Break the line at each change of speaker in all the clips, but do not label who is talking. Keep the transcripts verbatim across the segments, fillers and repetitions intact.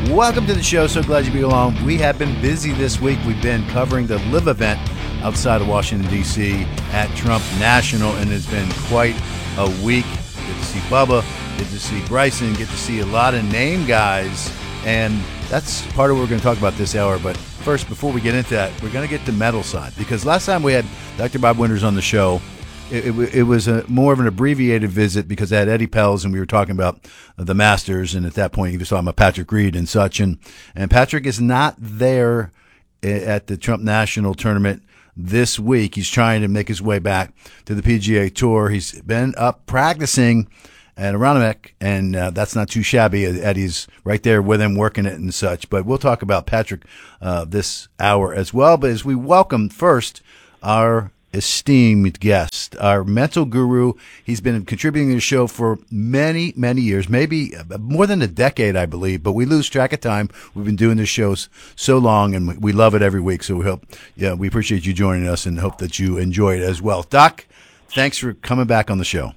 Welcome to the show. So glad you be along. We have been busy this week. We've been covering the LIV event outside of Washington, D C at Trump National, and it's been quite a week. Good to see Bubba, good to see Bryson, get to see a lot of name guys, and that's part of what we're going to talk about this hour. But first, before we get into that, we're going to get the medal side, because last time we had Doctor Bob Winters on the show, It, it, it was a, more of an abbreviated visit because I had Eddie Pels and we were talking about the Masters, and at that point he was talking about Patrick Reed and such, and, and Patrick is not there at the Trump National Tournament this week. He's trying to make his way back to the P G A Tour. He's been up practicing at Aronimink, and uh, that's not too shabby. Eddie's right there with him working it and such, but we'll talk about Patrick uh, this hour as well. But as we welcome first our esteemed guest, our mental guru. He's been contributing to the show for many, many years, maybe more than a decade, I believe, but we lose track of time. We've been doing this show so long, and we love it every week, so we hope, yeah, we appreciate you joining us and hope that you enjoy it as well. Doc, thanks for coming back on the show.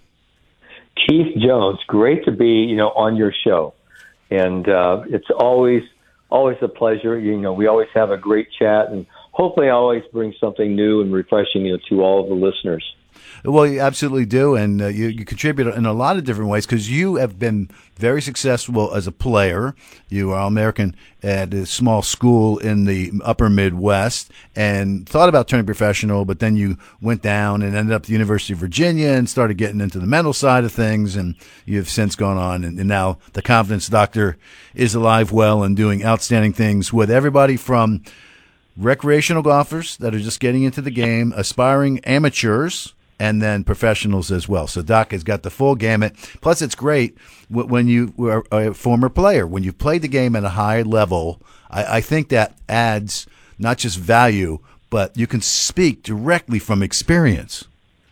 Keith Jones, great to be, you know, on your show, and uh, it's always, always a pleasure. You know, we always have a great chat, and hopefully I always bring something new and refreshing, you know, to all of the listeners.
Well, you absolutely do, and uh, you, you contribute in a lot of different ways, because you have been very successful as a player. You are All-American at a small school in the upper Midwest and thought about turning professional, but then you went down and ended up at the University of Virginia and started getting into the mental side of things, and you've since gone on, and, and now the Confidence Doctor is alive, well, and doing outstanding things with everybody from recreational golfers that are just getting into the game, aspiring amateurs, and then professionals as well. So Doc has got the full gamut. Plus, it's great when you are a former player. When you've played the game at a high level, I, I think that adds not just value, but you can speak directly from experience.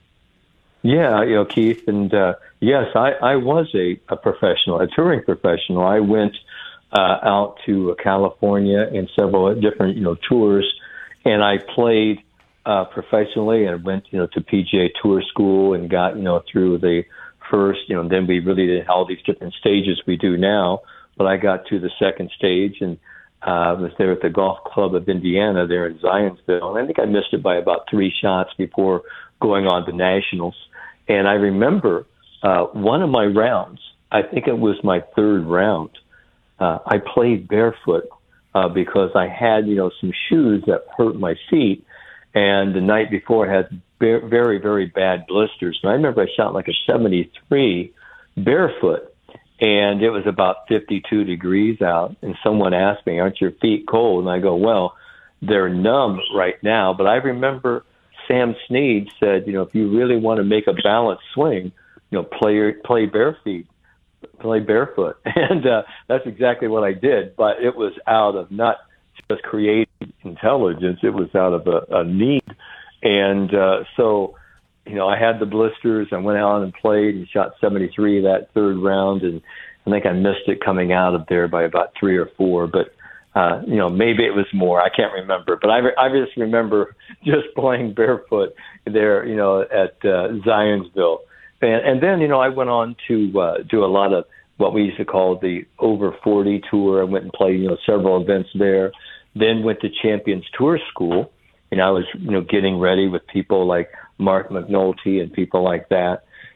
Yeah, you know, Keith, and uh, yes, I, I was a, a professional, a touring professional. I went Uh, out to California and several different, you know, tours, and I played uh, professionally, and went, you know, to P G A Tour school and got, you know, through the first, you know, then we really did all these different stages we do now, but I got to the second stage, and uh, was there at the Golf Club of Indiana there in Zionsville, and I think I missed it by about three shots before going on to Nationals. And I remember uh, one of my rounds, I think it was my third round, Uh, I played barefoot uh, because I had, you know, some shoes that hurt my feet, and the night before I had ba- very, very bad blisters. And I remember I shot like a seventy-three barefoot, and it was about fifty-two degrees out, and someone asked me, "Aren't your feet cold?" And I go, "Well, they're numb right now." But I remember Sam Snead said, you know, if you really want to make a balanced swing, you know, play play bare feet. play barefoot. And uh, that's exactly what I did, but it was out of not just creative intelligence, it was out of a, a need. And uh, so, you know, I had the blisters, I went out and played and shot seventy-three that third round, and I think I missed it coming out of there by about three or four, but uh, you know, maybe it was more, I can't remember, but I, re- I just remember just playing barefoot there, you know, at uh, Zionsville. And, and then, you know, I went on to uh, do a lot of what we used to call the over forty tour. I went and played, you know, several events there. Then went to Champions Tour School, and I was, you know, getting ready with people like Mark McNulty and people like that.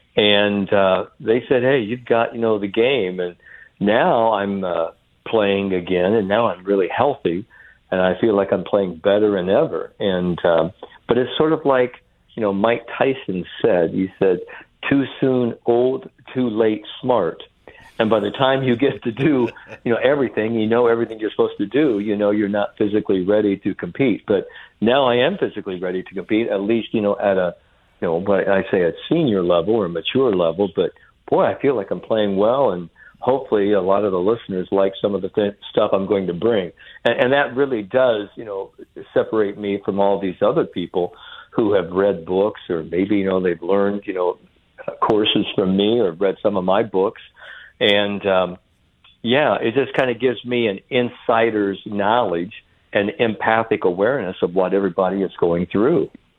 And uh, they said, hey, you've got, you know, the game. And now I'm uh, playing again, and now I'm really healthy, and I feel like I'm playing better than ever. And uh, but it's sort of like, you know, Mike Tyson said, he said, too soon old, too late smart. And by the time you get to do, you know, everything, you know, everything you're supposed to do, you know, you're not physically ready to compete. But now I am physically ready to compete, at least, you know, at a, you know, what I say at senior level or mature level. But boy, I feel like I'm playing well, and hopefully a lot of the listeners like some of the th- stuff I'm going to bring. And, and that really does, you know, separate me from all these other people who have read books, or maybe, you know, they've learned, you know, courses from me or read some of my books. And, um, yeah, it just kind of gives me an insider's knowledge and empathic awareness of what everybody is going through.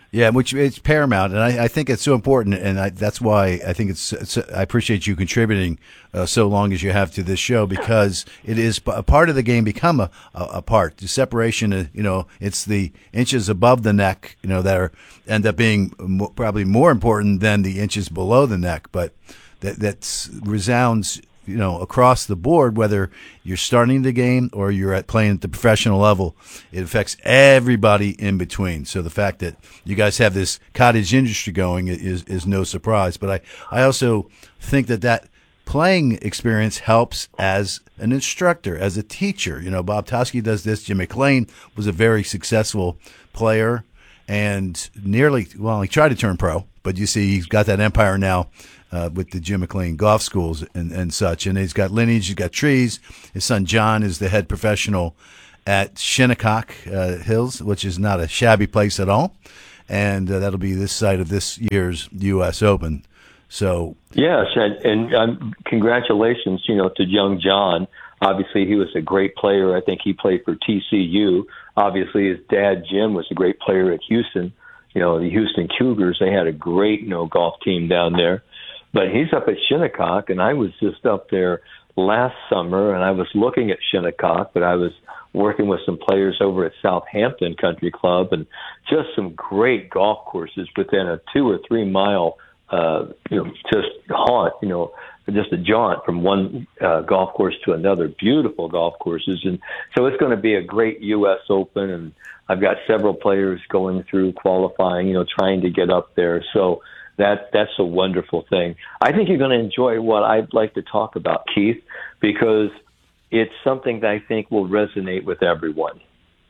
Yeah, which it's paramount, and I, I think it's so important, and I, that's why I think it's, it's. I appreciate you contributing uh, so long as you have to this show, because it is a part of the game become a, a, a part. The separation, uh, you know, it's the inches above the neck, you know, that are end up being mo- probably more important than the inches below the neck, but that that's resounds, you know, across the board, whether you're starting the game or you're at playing at the professional level. It affects everybody in between. So the fact that you guys have this cottage industry going is is no surprise. But I, I also think that that playing experience helps as an instructor, as a teacher. You know, Bob Toski does this. Jim McLean was a very successful player and nearly, well, he tried to turn pro, but you see he's got that empire now. Uh, with the Jim McLean golf schools and, and such. And he's got lineage, he's got trees. His son John is the head professional at Shinnecock uh, Hills, which is not a shabby place at all. And uh, that'll be this site of this year's U S Open. So
yes, and, and um, congratulations, you know, to young John. Obviously, he was a great player. I think he played for T C U. Obviously, his dad, Jim, was a great player at Houston. You know, the Houston Cougars, they had a great, you know, golf team down there. But he's up at Shinnecock, and I was just up there last summer, and I was looking at Shinnecock, but I was working with some players over at Southampton Country Club, and just some great golf courses within a two or three mile, uh, you know, just haunt, you know, just a jaunt from one uh, golf course to another. Beautiful golf courses, and so it's going to be a great U S Open, and I've got several players going through qualifying, you know, trying to get up there. So. That that's a wonderful thing. I think you're going to enjoy what I'd like to talk about, Keith, because it's something that I think will resonate with everyone.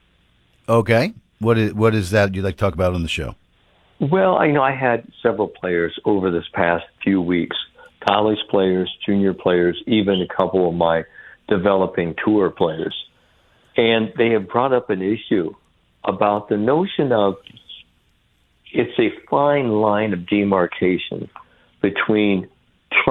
Okay. What is, what is that you'd like to talk about on the show?
Well, I know I had several players over this past few weeks, college players, junior players, even a couple of my developing tour players. And they have brought up an issue about the notion of it's a fine line of demarcation between